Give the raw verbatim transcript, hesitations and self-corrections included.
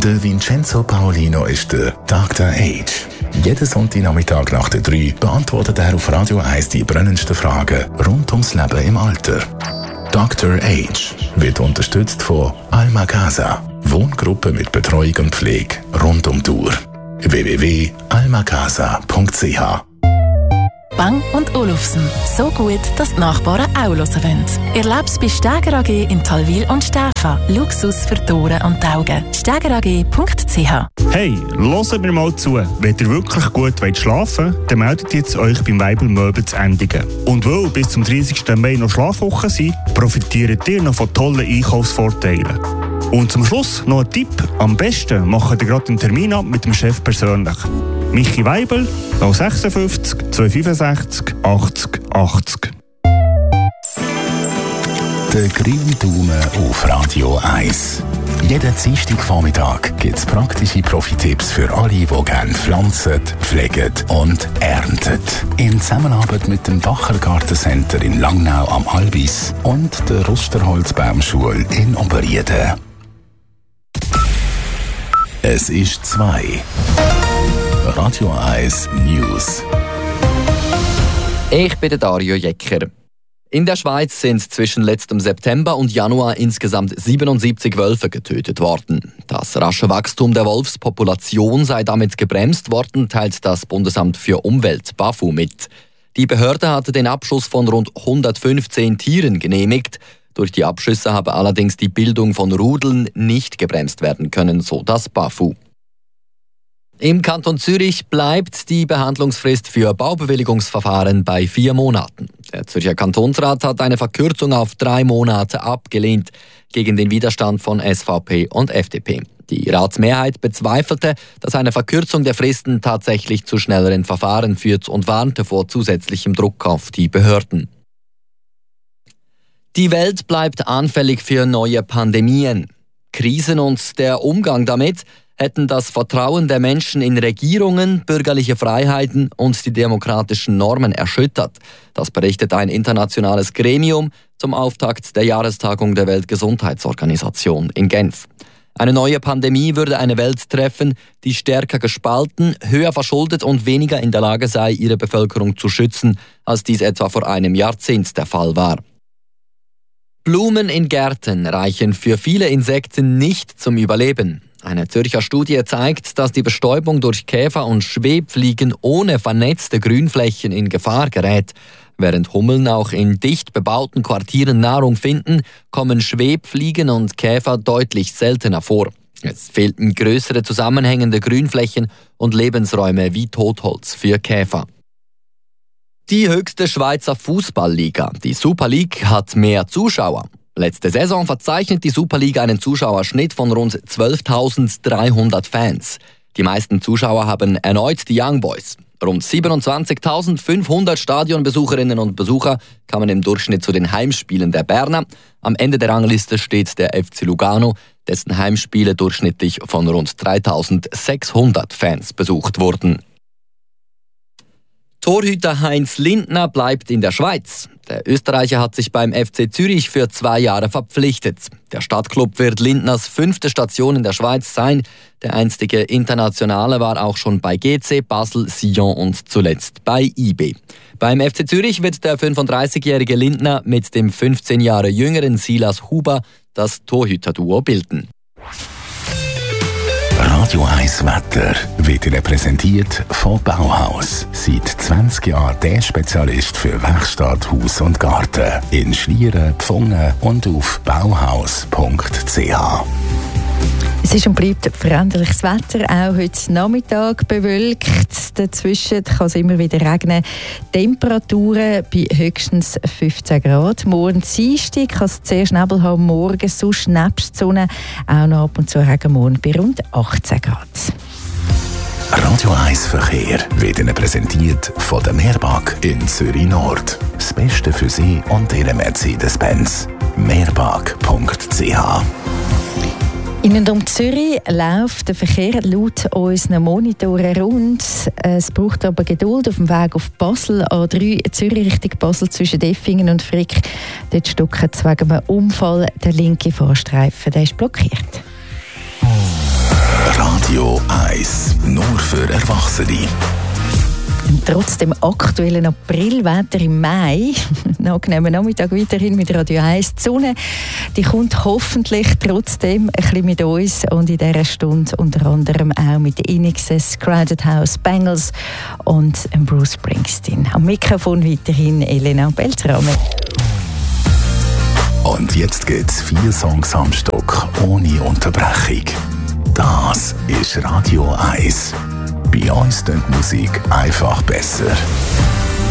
Der Vincenzo Paolino ist der Doktor Age. Jeden Sonntagnachmittag nach der drei beantwortet er auf Radio eins die brennendsten Fragen rund ums Leben im Alter. Doktor Age wird unterstützt von Alma Casa, Wohngruppe mit Betreuung und Pflege rund um die Uhr. w w w punkt alma casa punkt c h Bang und Olufsen. So gut, dass die Nachbarn auch hören wollen. Erleb's bei Steger A G in Talwil und Stäfa. Luxus für die Ohren und die Augen. steger a g punkt c h Hey, hört mir mal zu. Wenn ihr wirklich gut schlafen wollt, dann meldet jetzt euch beim Weibel Möbel zu Endigen. Und weil bis zum dreißigsten Mai noch Schlafwochen sind, profitiert ihr noch von tollen Einkaufsvorteilen. Und zum Schluss noch ein Tipp. Am besten macht ihr gerade einen Termin ab mit dem Chef persönlich. Michi Weibel, null fünf sechs zwei fünf sechs achtzig achtzig. Der grüne Daumen auf Radio eins. Jeden Dienstagvormittag gibt es praktische Profi-Tipps für alle, die gerne pflanzen, pflegen und ernten. In Zusammenarbeit mit dem Bacher Gartencenter in Langnau am Albis und der Rusterholzbaumschule in Oberrieden. Es ist zwei. Radio eins News. Ich bin der Dario Jecker. In der Schweiz sind zwischen letztem September und Januar insgesamt siebenundsiebzig Wölfe getötet worden. Das rasche Wachstum der Wolfspopulation sei damit gebremst worden, teilt das Bundesamt für Umwelt BAFU mit. Die Behörde hatte den Abschuss von rund hundertfünfzehn Tieren genehmigt. Durch die Abschüsse habe allerdings die Bildung von Rudeln nicht gebremst werden können, so das BAFU. Im Kanton Zürich bleibt die Behandlungsfrist für Baubewilligungsverfahren bei vier Monaten. Der Zürcher Kantonsrat hat eine Verkürzung auf drei Monate abgelehnt, gegen den Widerstand von S V P und F D P. Die Ratsmehrheit bezweifelte, dass eine Verkürzung der Fristen tatsächlich zu schnelleren Verfahren führt und warnte vor zusätzlichem Druck auf die Behörden. Die Welt bleibt anfällig für neue Pandemien. Krisen und der Umgang damit hätten das Vertrauen der Menschen in Regierungen, bürgerliche Freiheiten und die demokratischen Normen erschüttert. Das berichtet ein internationales Gremium zum Auftakt der Jahrestagung der Weltgesundheitsorganisation in Genf. Eine neue Pandemie würde eine Welt treffen, die stärker gespalten, höher verschuldet und weniger in der Lage sei, ihre Bevölkerung zu schützen, als dies etwa vor einem Jahrzehnt der Fall war. Blumen in Gärten reichen für viele Insekten nicht zum Überleben. Eine Zürcher Studie zeigt, dass die Bestäubung durch Käfer und Schwebfliegen ohne vernetzte Grünflächen in Gefahr gerät. Während Hummeln auch in dicht bebauten Quartieren Nahrung finden, kommen Schwebfliegen und Käfer deutlich seltener vor. Es fehlten größere zusammenhängende Grünflächen und Lebensräume wie Totholz für Käfer. Die höchste Schweizer Fußballliga, die Super League, hat mehr Zuschauer. Letzte Saison verzeichnet die Superliga einen Zuschauerschnitt von rund zwölftausenddreihundert Fans. Die meisten Zuschauer haben erneut die Young Boys. Rund siebenundzwanzigtausendfünfhundert Stadionbesucherinnen und Besucher kamen im Durchschnitt zu den Heimspielen der Berner. Am Ende der Rangliste steht der F C Lugano, dessen Heimspiele durchschnittlich von rund dreitausendsechshundert Fans besucht wurden. Torhüter Heinz Lindner bleibt in der Schweiz. Der Österreicher hat sich beim F C Zürich für zwei Jahre verpflichtet. Der Stadtklub wird Lindners fünfte Station in der Schweiz sein. Der einstige Internationale war auch schon bei G C, Basel, Sion und zuletzt bei I B. Beim F C Zürich wird der fünfunddreißigjährige Lindner mit dem fünfzehn Jahre jüngeren Silas Huber das Torhüterduo bilden. Radio eins Wetter wird Ihnen präsentiert von Bauhaus. Seit zwanzig Jahren der Spezialist für Werkstatt, Haus und Garten. In Schlieren, Pfungen und auf bauhaus punkt c h. Es ist und bleibt veränderliches Wetter, auch heute Nachmittag bewölkt. Dazwischen kann es immer wieder regnen. Temperaturen bei höchstens fünfzehn Grad. Morgen Dienstag kann es zuerst Nebel haben, morgen sonst nebst die Sonne auch noch ab und zu Regen, morgen bei rund achtzehn Grad. Radio eins Verkehr wird Ihnen präsentiert von der Meerbag in Zürich Nord. Das Beste für Sie und Ihre Mercedes-Benz. meerbag punkt c h. In und um Zürich läuft der Verkehr laut unseren Monitoren rund. Es braucht aber Geduld auf dem Weg auf Basel. A drei Zürich Richtung Basel zwischen Deffingen und Frick. Dort stockt wegen einem Unfall der linke Fahrstreifen. Der ist blockiert. Radio eins. Nur für Erwachsene. Trotz dem aktuellen Aprilwetter im Mai, einen angenehmen Nachmittag weiterhin mit Radio eins. Die Sonne, die kommt hoffentlich trotzdem ein bisschen mit uns und in dieser Stunde unter anderem auch mit Inixes, Crowded House, Bangles und Bruce Springsteen. Am Mikrofon weiterhin Elena Beltrame. Und jetzt geht's vier Songs am Stück ohne Unterbrechung. Das ist Radio eins. Bei uns klingt Musik einfach besser.